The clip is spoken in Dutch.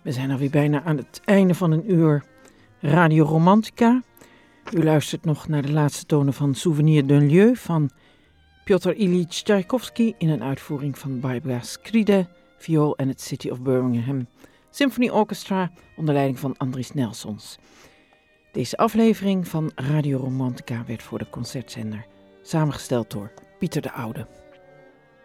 We zijn alweer bijna aan het einde van een uur Radio Romantica. U luistert nog naar de laatste tonen van Souvenir d'un lieu van Piotr Ilyich Tchaikovsky in een uitvoering van Barbara Skride, viool en het City of Birmingham Symphony Orchestra onder leiding van Andris Nelsons. Deze aflevering van Radio Romantica werd voor de concertzender samengesteld door Pieter de Oude.